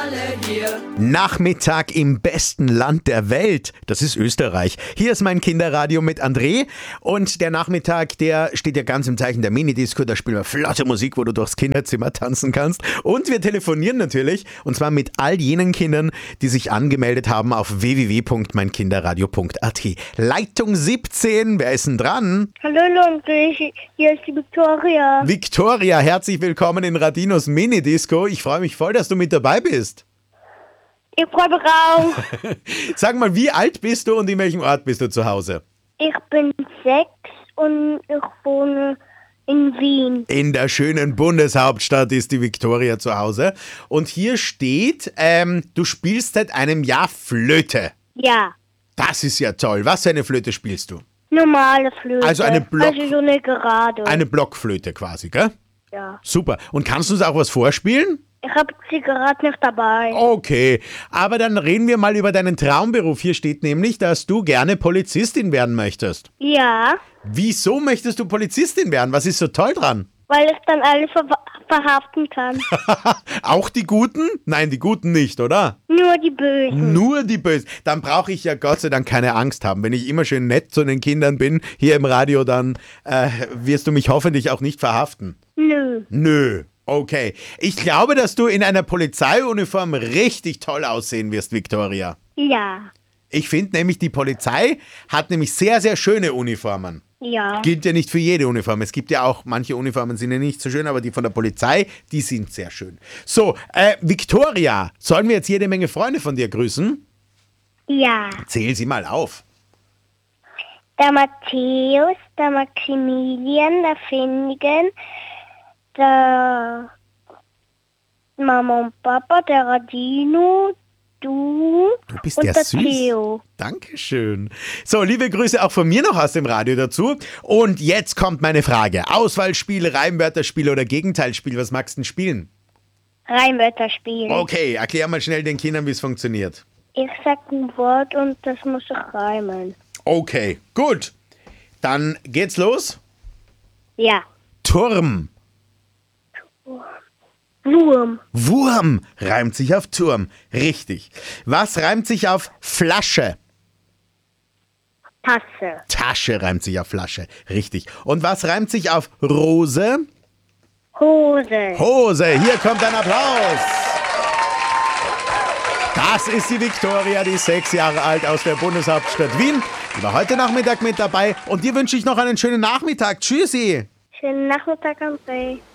Nachmittag im besten Land der Welt. Das ist Österreich. Hier ist mein Kinderradio mit André. Und der Nachmittag, der steht ja ganz im Zeichen der Minidisco. Da spielen wir flotte Musik, wo du durchs Kinderzimmer tanzen kannst. Und wir telefonieren natürlich. Und zwar mit all jenen Kindern, die sich angemeldet haben auf www.meinkinderradio.at. Leitung 17. Wer ist denn dran? Hallo André, hier ist die Victoria. Victoria, herzlich willkommen in Radinos Minidisco. Ich freue mich voll, dass du mit dabei bist. Ich freue mich auch. Sag mal, wie alt bist du und in welchem Ort bist du zu Hause? Ich bin 6 und ich wohne in Wien. In der schönen Bundeshauptstadt ist die Victoria zu Hause. Und hier steht, du spielst seit einem Jahr Flöte. Ja, Das ist ja toll. Was für eine Flöte spielst du? normale Flöte. Also eine Also so eine gerade. Eine Blockflöte quasi, gell? Ja. Super. Und kannst du uns auch was vorspielen? Ich habe sie gerade nicht dabei. Okay, aber dann reden wir mal über deinen Traumberuf. Hier steht nämlich, dass du gerne Polizistin werden möchtest. Ja, Wieso möchtest du Polizistin werden? Was ist so toll dran? weil ich dann alle verhaften kann. Auch die Guten? Nein, die Guten nicht, oder? Nur die Bösen. Nur die Bösen. Dann brauche ich ja Gott sei Dank keine Angst haben. Wenn ich immer schön nett zu den Kindern bin, hier im Radio, dann wirst du mich hoffentlich auch nicht verhaften. Nö. Okay. Ich glaube, dass du in einer Polizeiuniform richtig toll aussehen wirst, Victoria. Ja, Ich finde nämlich, die Polizei hat nämlich sehr, sehr schöne Uniformen. ja. Gilt ja nicht für jede Uniform. Es gibt ja auch, manche Uniformen sind ja nicht so schön, aber die von der Polizei, die sind sehr schön. So, Victoria, sollen wir jetzt jede Menge Freunde von dir grüßen? Ja. Zähl sie mal auf. Der Matthäus, der Maximilian, der Finnigen, der Mama und Papa, der Radino, du Du bist und ja der süß. Theo. Dankeschön. So, liebe Grüße auch von mir noch aus dem Radio dazu. Und jetzt kommt meine Frage. Auswahlspiel, Reimwörterspiel oder Gegenteilspiel, was magst du denn spielen? Reimwörter spielen. Okay, erklär mal schnell den Kindern, wie es funktioniert. Ich sag ein Wort und das muss ich reimen. Okay, gut. Dann geht's los. Ja. Turm. Wurm. Wurm reimt sich auf Turm. Richtig. Was reimt sich auf Flasche? Tasse. Tasche reimt sich auf Flasche. Richtig. Und was reimt sich auf Rose? Hose. Hose. Hier kommt ein Applaus. Das ist die Victoria, die ist 6 Jahre alt aus der Bundeshauptstadt Wien. Die war heute Nachmittag mit dabei. Und dir wünsche ich noch einen schönen Nachmittag. Tschüssi. Schönen Nachmittag, André.